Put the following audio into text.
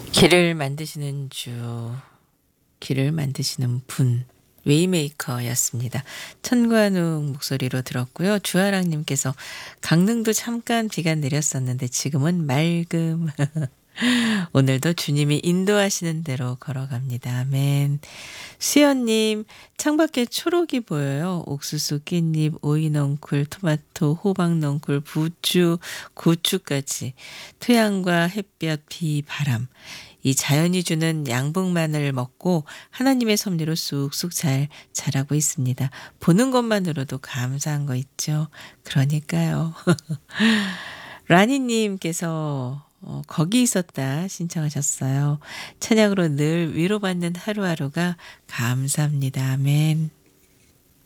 길을 만드시는 주, 길을 만드시는 분, 웨이메이커였습니다. 천관웅 목소리로 들었고요. 주아랑님께서 강릉도 잠깐 비가 내렸었는데 지금은 맑음. 오늘도 주님이 인도하시는 대로 걸어갑니다. 아멘. 수연님, 창밖에 초록이 보여요. 옥수수, 깻잎, 오이 넝쿨, 토마토, 호박 넝쿨, 부추, 고추까지. 토양과 햇볕, 비, 바람. 이 자연이 주는 양분만을 먹고 하나님의 섭리로 쑥쑥 잘 자라고 있습니다. 보는 것만으로도 감사한 거 있죠. 그러니까요. 라니님께서 거기 있었다 신청하셨어요. 찬양으로 늘 위로받는 하루하루가 감사합니다. 아멘.